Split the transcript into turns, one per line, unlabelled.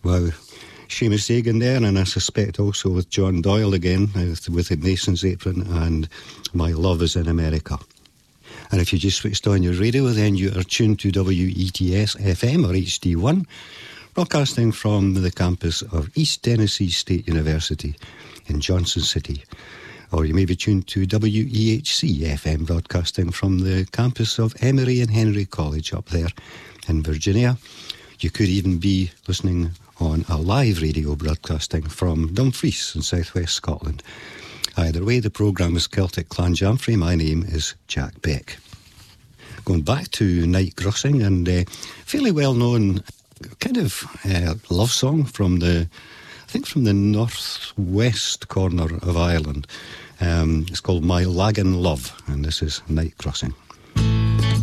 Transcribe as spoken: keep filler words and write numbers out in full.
Wow. Seamus Egan there, and I suspect also with John Doyle again, with, with the Mason's Apron and My Love is in America. And if you just switched on your radio, then you are tuned to W E T S F M or H D one, broadcasting from the campus of East Tennessee State University in Johnson City. Or you may be tuned to W E H C F M, broadcasting from the campus of Emory and Henry College up there in Virginia. You could even be listening on a live radio broadcasting from Dumfries in southwest Scotland. Either way, the programme is Celtic Clan Jamfrey. My name is Jack Beck. Going back to Night Crossing, and a uh, fairly well-known kind of uh, love song from the, I think from the northwest corner of Ireland. Um, it's called My Lagan Love, and this is Night Crossing.